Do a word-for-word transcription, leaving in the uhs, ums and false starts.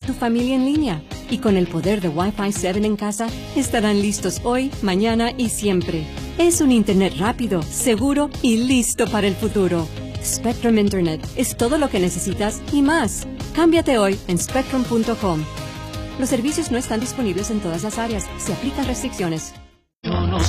tu familia en línea. Y con el poder de Wi-Fi siete en casa, estarán listos hoy, mañana y siempre. Es un Internet rápido, seguro y listo para el futuro. Spectrum Internet es todo lo que necesitas y más. Cámbiate hoy en spectrum punto com. Los servicios no están disponibles en todas las áreas. Se aplican restricciones.